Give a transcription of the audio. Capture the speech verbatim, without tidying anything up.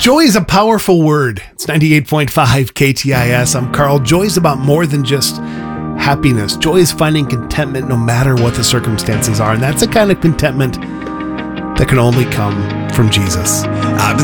Joy is a powerful word. It's ninety-eight point five K T I S. I'm Carl. Joy is about more than just happiness. Joy is finding contentment no matter what the circumstances are. And that's the kind of contentment that can only come from Jesus. I've been